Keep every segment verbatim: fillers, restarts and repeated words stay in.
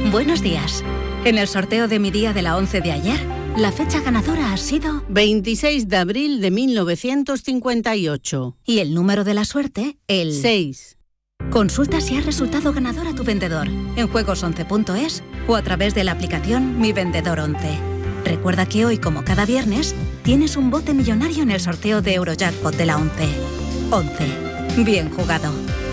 Buenos días. En el sorteo de mi día de la once de ayer, la fecha ganadora ha sido veintiséis de abril de mil novecientos cincuenta y ocho. Y el número de la suerte, el seis. Consulta si has resultado ganador a tu vendedor en juegos once punto es o a través de la aplicación Mi Vendedor once. Recuerda que hoy, como cada viernes, tienes un bote millonario en el sorteo de Eurojackpot de la once. once. Bien jugado.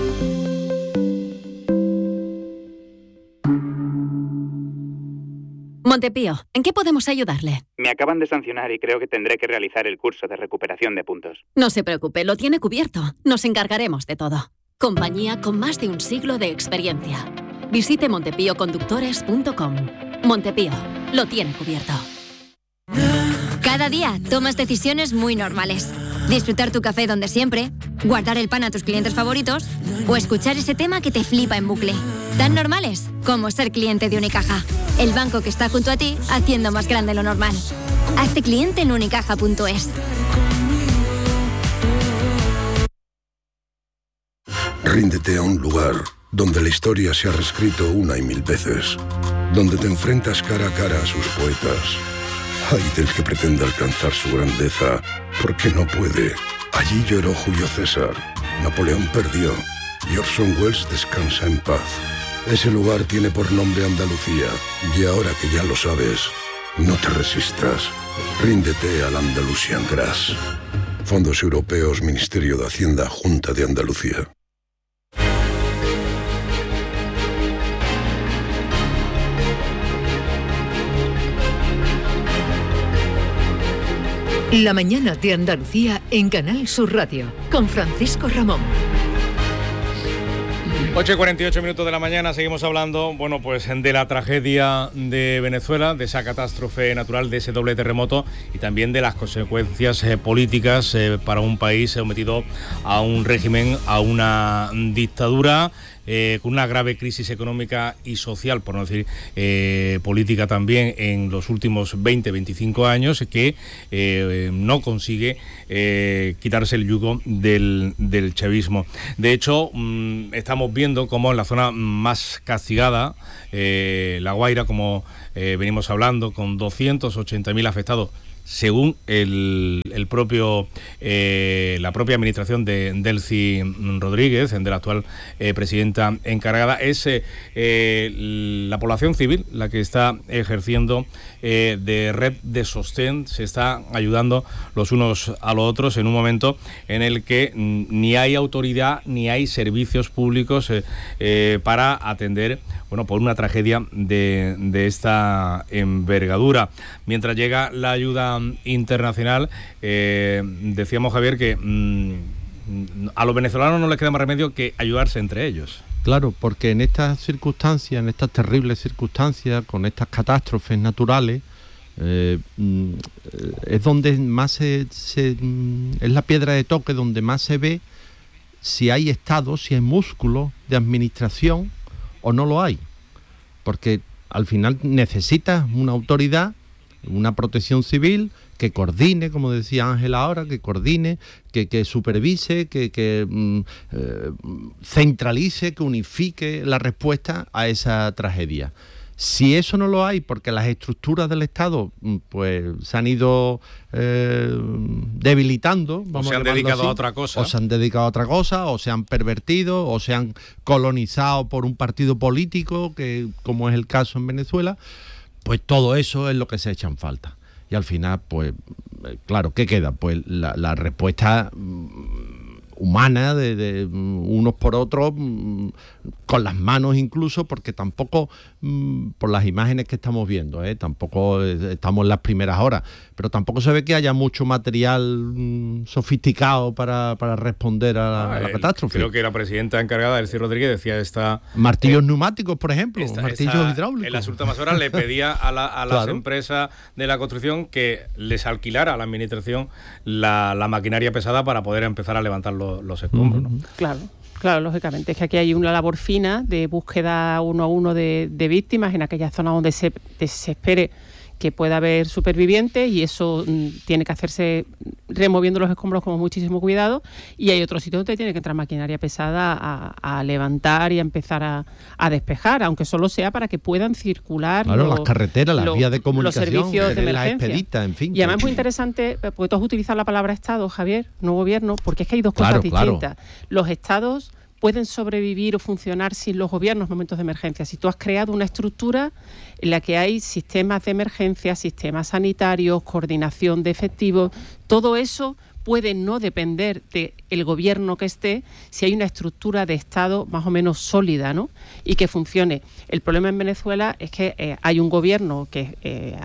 Montepío, ¿en qué podemos ayudarle? Me acaban de sancionar y creo que tendré que realizar el curso de recuperación de puntos. No se preocupe, lo tiene cubierto. Nos encargaremos de todo. Compañía con más de un siglo de experiencia. Visite montepío conductores punto com. Montepío, lo tiene cubierto. Cada día tomas decisiones muy normales. Disfrutar tu café donde siempre, guardar el pan a tus clientes favoritos o escuchar ese tema que te flipa en bucle. Tan normales como ser cliente de Unicaja, el banco que está junto a ti haciendo más grande lo normal. Hazte cliente en unicaja punto es. Ríndete a un lugar donde la historia se ha reescrito una y mil veces, donde te enfrentas cara a cara a sus poetas. Ay del que pretenda alcanzar su grandeza, porque no puede. Allí lloró Julio César, Napoleón perdió y Orson Welles descansa en paz. Ese lugar tiene por nombre Andalucía, y ahora que ya lo sabes, no te resistas. Ríndete al Andalusian Grass. Fondos Europeos, Ministerio de Hacienda, Junta de Andalucía. La mañana de Andalucía en Canal Sur Radio, con Francisco Ramón. ocho y cuarenta y ocho minutos de la mañana, seguimos hablando, bueno, pues de la tragedia de Venezuela, de esa catástrofe natural, de ese doble terremoto y también de las consecuencias eh, políticas eh, para un país sometido a un régimen, a una dictadura. Eh, con una grave crisis económica y social, por no decir eh, política también, en los últimos veinte, veinticinco años, que eh, no consigue eh, quitarse el yugo del, del chavismo. De hecho, mmm, estamos viendo cómo en la zona más castigada, eh, La Guaira, como eh, venimos hablando, con doscientos ochenta mil afectados, según el, el propio eh, la propia administración de Delcy Rodríguez, de la actual eh, presidenta encargada, es eh, eh, la población civil la que está ejerciendo eh, de red de sostén, se está ayudando los unos a los otros en un momento en el que ni hay autoridad ni hay servicios públicos eh, eh, para atender, bueno, por una tragedia de, de esta envergadura. Mientras llega la ayuda internacional, eh, decíamos, Javier, que mmm, a los venezolanos no les queda más remedio que ayudarse entre ellos. Claro, porque en estas circunstancias, en estas terribles circunstancias, con estas catástrofes naturales, eh, es donde más se, se es la piedra de toque, donde más se ve si hay Estado, si hay músculo de administración o no lo hay, porque al final necesitas una autoridad, una protección civil que coordine, como decía Ángela ahora, que coordine, que, que supervise, que, que mm, eh, centralice, que unifique la respuesta a esa tragedia. Si eso no lo hay, porque las estructuras del Estado pues se han ido eh, debilitando, vamos o se han dedicado así, a otra cosa, o se han dedicado a otra cosa, o se han pervertido, o se han colonizado por un partido político, que como es el caso en Venezuela, pues todo eso es lo que se echa en falta. Y al final, pues, claro, ¿qué queda? Pues la, la respuesta humana de, de unos por otros, con las manos incluso, porque tampoco, por las imágenes que estamos viendo, ¿eh? tampoco estamos en las primeras horas, pero tampoco se ve que haya mucho material sofisticado para, para responder a la, ah, a la catástrofe. Creo que la presidenta encargada, Delcy Rodríguez, decía esta... Martillos eh, neumáticos, por ejemplo, esta, martillos esta, hidráulicos. En las últimas horas le pedía a, la, a las claro. empresas de la construcción que les alquilara a la administración la, la maquinaria pesada para poder empezar a levantar los, los escombros, ¿no? Claro. Claro, lógicamente, es que aquí hay una labor fina de búsqueda uno a uno de, de víctimas en aquellas zonas donde se, se espere que pueda haber supervivientes y eso mm, tiene que hacerse removiendo los escombros con muchísimo cuidado, y hay otros sitios donde tiene que entrar maquinaria pesada a, a levantar y a empezar a, a despejar, aunque solo sea para que puedan circular claro, los, las carreteras, las los, vías de comunicación, los servicios de las emergencia. expeditas, en fin. Y además es muy interesante, porque tú has utilizado la palabra Estado, Javier, no gobierno, porque es que hay dos claro, cosas distintas. Claro. Los Estados pueden sobrevivir o funcionar sin los gobiernos en momentos de emergencia. Si tú has creado una estructura en la que hay sistemas de emergencia, sistemas sanitarios, coordinación de efectivos, todo eso puede no depender del gobierno que esté si hay una estructura de Estado más o menos sólida, ¿no? Y que funcione. El problema en Venezuela es que eh, hay un gobierno que eh,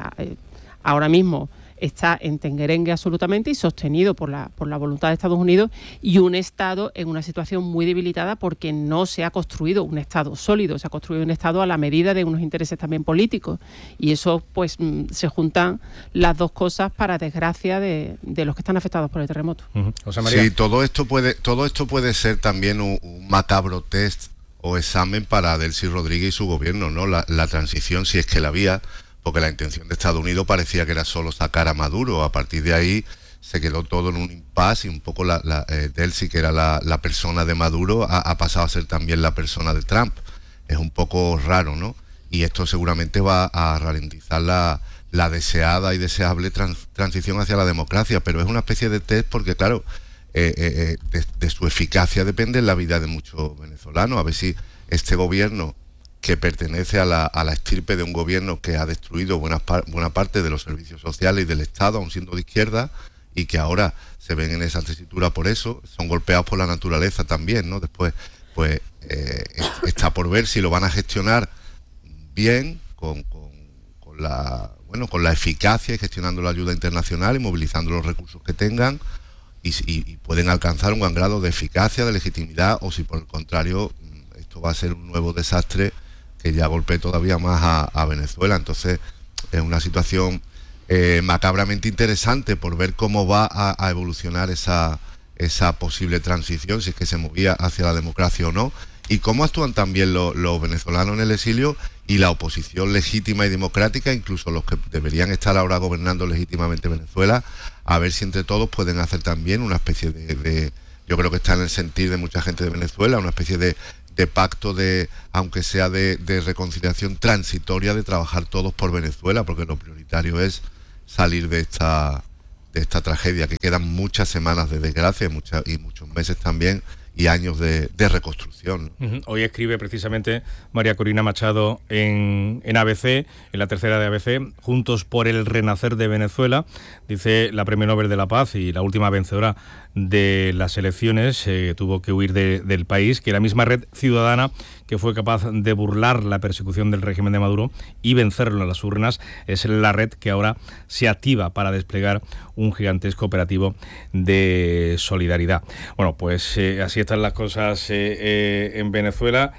ahora mismo está en tenguerengue absolutamente y sostenido por la, por la voluntad de Estados Unidos, y un Estado en una situación muy debilitada porque no se ha construido un Estado sólido, se ha construido un Estado a la medida de unos intereses también políticos, y eso pues se juntan las dos cosas para desgracia de, de los que están afectados por el terremoto. Uh-huh. José María. Sí, todo esto puede, todo esto puede ser también un, un macabro test o examen para Delcy Rodríguez y su gobierno, ¿no? La, la transición, si es que la había, porque la intención de Estados Unidos parecía que era solo sacar a Maduro. A partir de ahí se quedó todo en un impasse y un poco la, la eh, Delcy, que era la, la persona de Maduro, ha, ha pasado a ser también la persona de Trump. Es un poco raro, ¿no? Y esto seguramente va a ralentizar la, la deseada y deseable trans, transición hacia la democracia, pero es una especie de test porque, claro, eh, eh, de, de su eficacia depende la vida de muchos venezolanos. A ver si este gobierno, que pertenece a la, a la estirpe de un gobierno que ha destruido buena, par, buena parte de los servicios sociales y del Estado, aun siendo de izquierda, y que ahora se ven en esa tesitura por eso, son golpeados por la naturaleza también, ¿no? Después, pues, eh, está por ver si lo van a gestionar bien, con, con, con la bueno con la eficacia y gestionando la ayuda internacional y movilizando los recursos que tengan, y, y, y pueden alcanzar un gran grado de eficacia, de legitimidad, o si por el contrario esto va a ser un nuevo desastre que ya golpee todavía más a, a Venezuela. Entonces es una situación eh, macabramente interesante por ver cómo va a, a evolucionar esa, esa posible transición, si es que se movía hacia la democracia o no, y cómo actúan también los, los venezolanos en el exilio y la oposición legítima y democrática, incluso los que deberían estar ahora gobernando legítimamente Venezuela, a ver si entre todos pueden hacer también una especie de, de yo creo que está en el sentir de mucha gente de Venezuela, una especie de de pacto de, aunque sea de, de reconciliación transitoria, de trabajar todos por Venezuela, porque lo prioritario es salir de esta de esta tragedia, que quedan muchas semanas de desgracia, muchas, y muchos meses también, y años de, de reconstrucción. Uh-huh. Hoy escribe precisamente María Corina Machado en, en A B C, en la tercera de A B C, Juntos por el Renacer de Venezuela. Dice la Premio Nobel de la Paz y la última vencedora de las elecciones, eh, tuvo que huir de, del país, que la misma red ciudadana que fue capaz de burlar la persecución del régimen de Maduro y vencerlo en las urnas, es la red que ahora se activa para desplegar un gigantesco operativo de solidaridad. Bueno, pues eh, así están las cosas eh, eh, en Venezuela,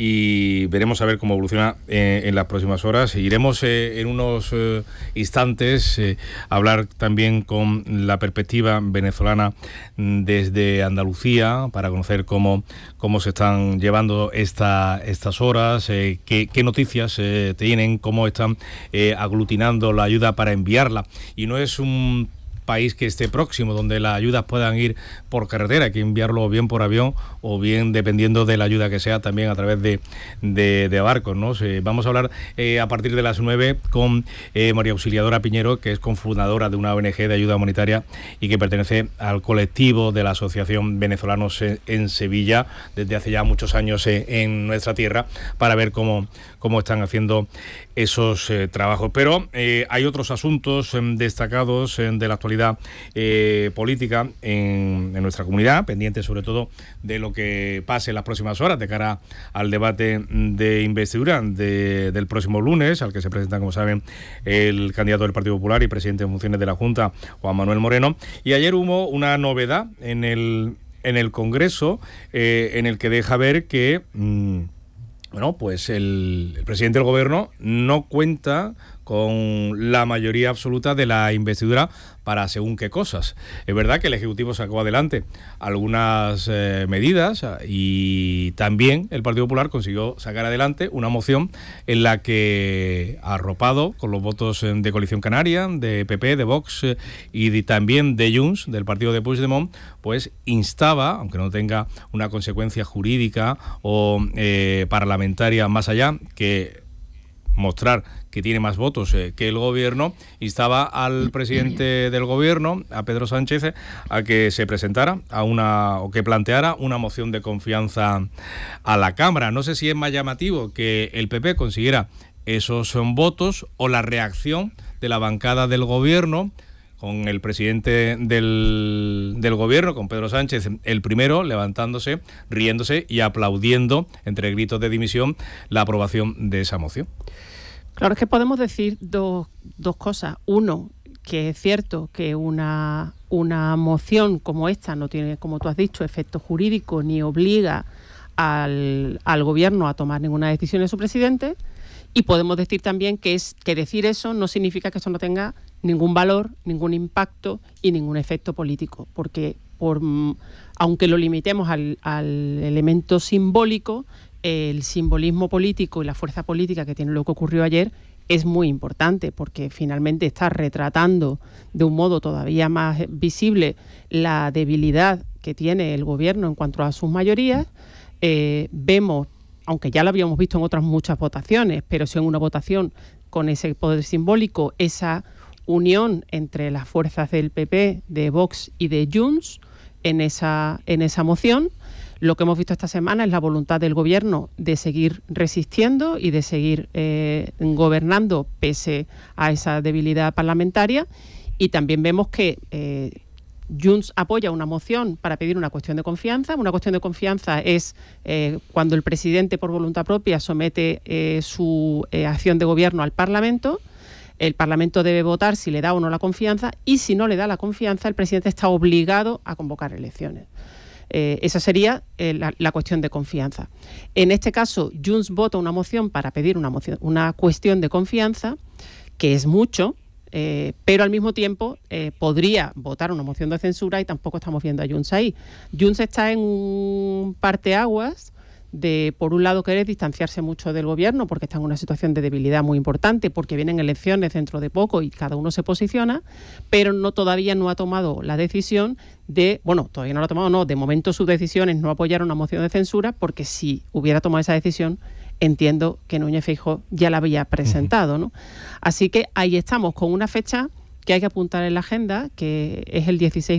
y veremos a ver cómo evoluciona eh, en las próximas horas. Iremos eh, en unos eh, instantes eh, a hablar también con la perspectiva venezolana desde Andalucía, para conocer cómo, cómo se están llevando esta, estas horas, eh, qué, qué noticias eh, tienen, cómo están eh, aglutinando la ayuda para enviarla. Y no es un país que esté próximo, donde las ayudas puedan ir por carretera, hay que enviarlo bien por avión o bien, dependiendo de la ayuda que sea, también a través de, de, de barcos, ¿no? Eh, vamos a hablar eh, a partir de las nueve con eh, María Auxiliadora Piñero, que es cofundadora de una O N G de ayuda humanitaria y que pertenece al colectivo de la Asociación Venezolanos en, en Sevilla, desde hace ya muchos años eh, en nuestra tierra, para ver cómo, cómo están haciendo esos eh, trabajos. Pero eh, hay otros asuntos eh, destacados eh, de la actualidad eh, política en, en nuestra comunidad, pendientes sobre todo de lo que pase en las próximas horas de cara al debate de investidura de, del próximo lunes, al que se presenta, como saben, el candidato del Partido Popular y presidente en funciones de la Junta, Juan Manuel Moreno. Y ayer hubo una novedad en el, en el Congreso, eh, en el que deja ver que... Mmm, Bueno, pues el, el presidente del gobierno no cuenta con la mayoría absoluta de la investidura para según qué cosas. Es verdad que el Ejecutivo sacó adelante algunas eh, medidas y también el Partido Popular consiguió sacar adelante una moción en la que, arropado con los votos de Coalición Canaria, de P P, de Vox eh, y de, también de Junts, del partido de Puigdemont, pues instaba, aunque no tenga una consecuencia jurídica o eh, parlamentaria más allá, que mostrar que tiene más votos eh, que el gobierno, instaba al presidente del gobierno, a Pedro Sánchez, a que se presentara a una o que planteara una moción de confianza a la Cámara. No sé si es más llamativo que el P P consiguiera esos votos o la reacción de la bancada del gobierno, con el presidente del, del gobierno, con Pedro Sánchez, el primero, levantándose, riéndose y aplaudiendo, entre gritos de dimisión, la aprobación de esa moción. Claro, es que podemos decir dos, dos cosas. Uno, que es cierto que una, una moción como esta no tiene, como tú has dicho, efecto jurídico ni obliga al, al gobierno a tomar ninguna decisión de su presidente. Y podemos decir también que, es, que decir eso no significa que eso no tenga ningún valor, ningún impacto y ningún efecto político, porque por, aunque lo limitemos al, al elemento simbólico, el simbolismo político y la fuerza política que tiene lo que ocurrió ayer es muy importante, porque finalmente está retratando de un modo todavía más visible la debilidad que tiene el gobierno en cuanto a sus mayorías. Eh, vemos, aunque ya lo habíamos visto en otras muchas votaciones, pero si en una votación con ese poder simbólico, esa unión entre las fuerzas del P P, de Vox y de Junts en esa, en esa moción. Lo que hemos visto esta semana es la voluntad del gobierno de seguir resistiendo y de seguir eh, gobernando pese a esa debilidad parlamentaria, y también vemos que eh, Junts apoya una moción para pedir una cuestión de confianza. Una cuestión de confianza es eh, cuando el presidente por voluntad propia somete eh, su eh, acción de gobierno al Parlamento. El Parlamento debe votar si le da o no la confianza, y si no le da la confianza, el presidente está obligado a convocar elecciones. Eh, esa sería eh, la, la cuestión de confianza. En este caso, Junts vota una moción para pedir una, moción, una cuestión de confianza, que es mucho, eh, pero al mismo tiempo eh, podría votar una moción de censura, y tampoco estamos viendo a Junts ahí. Junts está en un parteaguas de, por un lado, querer distanciarse mucho del gobierno porque está en una situación de debilidad muy importante, porque vienen elecciones dentro de poco y cada uno se posiciona, pero no todavía no ha tomado la decisión de, bueno, todavía no lo ha tomado, no, de momento su decisión es no apoyar una moción de censura, porque si hubiera tomado esa decisión, entiendo que Núñez Feijóo ya la había presentado, ¿no? Así que ahí estamos, con una fecha que hay que apuntar en la agenda, que es el dieciséis